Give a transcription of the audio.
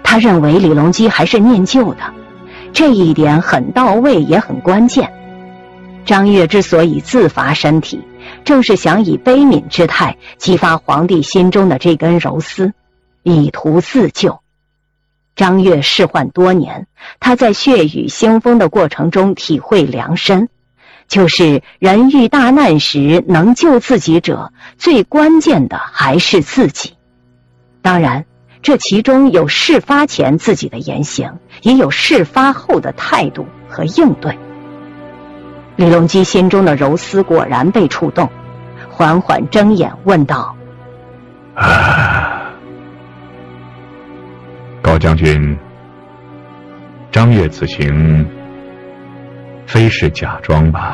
他认为李隆基还是念旧的，这一点很到位也很关键。张悦之所以自罚身体，正是想以悲悯之态激发皇帝心中的这根柔丝，以图自救。张悦仕宦多年，他在血雨腥风的过程中体会良深，就是人遇大难时能救自己者，最关键的还是自己。当然，这其中有事发前自己的言行，也有事发后的态度和应对。李隆基心中的柔丝果然被触动，缓缓睁眼问道： 高将军，张悦此行非是假装吧？